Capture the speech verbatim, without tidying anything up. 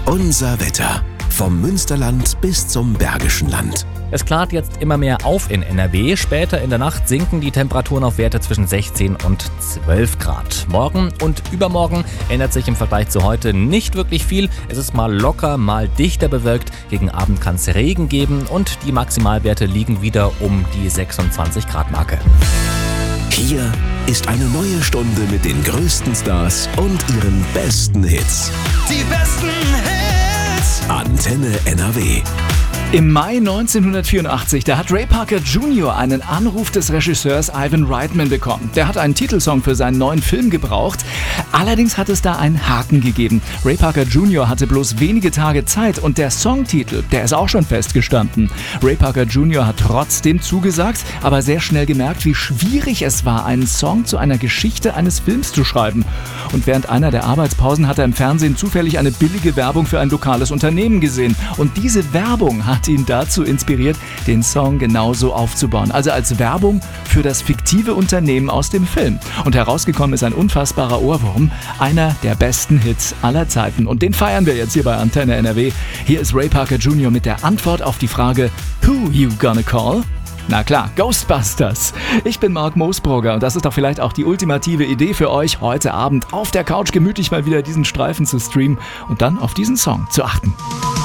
Unser Wetter. Vom Münsterland bis zum Bergischen Land. Es klart jetzt immer mehr auf in N R W. Später in der Nacht sinken die Temperaturen auf Werte zwischen sechzehn und zwölf Grad. Morgen und übermorgen ändert sich im Vergleich zu heute nicht wirklich viel. Es ist mal locker, mal dichter bewölkt. Gegen Abend kann es Regen geben und die Maximalwerte liegen wieder um die sechsundzwanzig Grad Marke. Hier ist eine neue Stunde mit den größten Stars und ihren besten Hits. Die besten Hits. Antenne N R W. Im Mai neunzehnhundertvierundachtzig, da hat Ray Parker Junior einen Anruf des Regisseurs Ivan Reitman bekommen. Der hat einen Titelsong für seinen neuen Film gebraucht. Allerdings hat es da einen Haken gegeben. Ray Parker Junior hatte bloß wenige Tage Zeit und der Songtitel, der ist auch schon festgestanden. Ray Parker Junior hat trotzdem zugesagt, aber sehr schnell gemerkt, wie schwierig es war, einen Song zu einer Geschichte eines Films zu schreiben. Und während einer der Arbeitspausen hat er im Fernsehen zufällig eine billige Werbung für ein lokales Unternehmen gesehen. Und diese Werbung hat ihn dazu inspiriert, den Song genauso aufzubauen. Also als Werbung für das fiktive Unternehmen aus dem Film. Und herausgekommen ist ein unfassbarer Ohrwurm, einer der besten Hits aller Zeiten. Und den feiern wir jetzt hier bei Antenne N R W. Hier ist Ray Parker Junior mit der Antwort auf die Frage, Who you gonna call? Na klar, Ghostbusters. Ich bin Marc Moosbrugger und das ist doch vielleicht auch die ultimative Idee für euch, heute Abend auf der Couch gemütlich mal wieder diesen Streifen zu streamen und dann auf diesen Song zu achten.